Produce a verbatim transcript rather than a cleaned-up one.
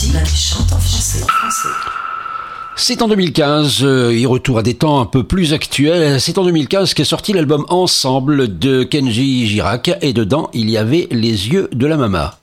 Gina qui chante en français. En français. C'est en deux mille quinze, euh, et retour à des temps un peu plus actuels, c'est en deux mille quinze qu'est sorti l'album Ensemble de Kenji Girac, et dedans il y avait Les yeux de la Mama.